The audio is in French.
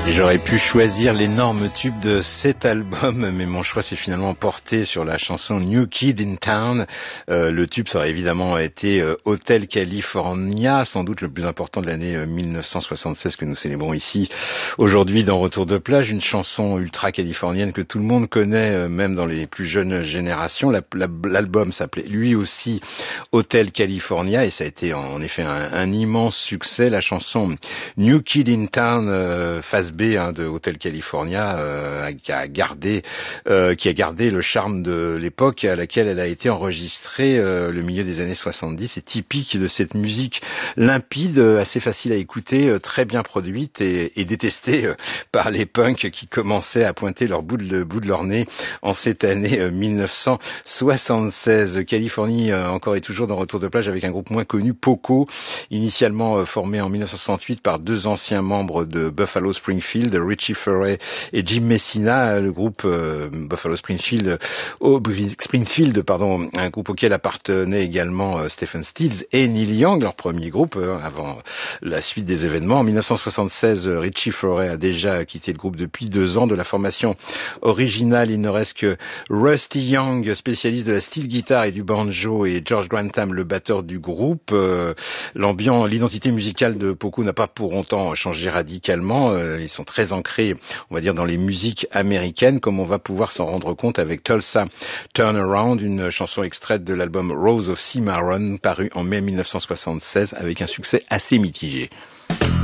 Et j'aurais pu choisir l'énorme tube de cet album, mais mon choix s'est finalement porté sur la chanson New Kid in Town. Le tube, ça aurait évidemment été Hotel California, sans doute le plus important de l'année 1976 que nous célébrons ici aujourd'hui dans Retour de plage, une chanson ultra californienne que tout le monde connaît, même dans les plus jeunes générations. L'album s'appelait lui aussi Hotel California et ça a été en effet un immense succès. La chanson New Kid in Town, face B de Hotel California, qui a gardé le charme de l'époque à laquelle elle a été enregistrée, le milieu des années 70. C'est typique de cette musique limpide, assez facile à écouter, très bien produite et détestée par les punks qui commençaient à pointer leur bout de leur nez en cette année 1976. Californie encore et toujours dans Retour de plage avec un groupe moins connu, Poco, initialement formé en 1968 par deux anciens membres de Buffalo Springfield, Richie Furay et Jim Messina. Le groupe Buffalo Springfield, un groupe auquel appartenait également Stephen Stills et Neil Young, leur premier groupe avant la suite des événements. En 1976, Richie Furay a déjà quitté le groupe depuis 2 ans. De la formation originale, il ne reste que Rusty Young, spécialiste de la steel guitar et du banjo, et George Grantham, le batteur du groupe. L'identité musicale de Poco n'a pas pour autant changé radicalement. Ils sont très ancrés, on va dire, dans les musiques américaines, comme on va pouvoir s'en rendre compte avec Tulsa Turnaround, une chanson extraite de l'album Rose of Cimarron, paru en mai 1976, avec un succès assez mitigé.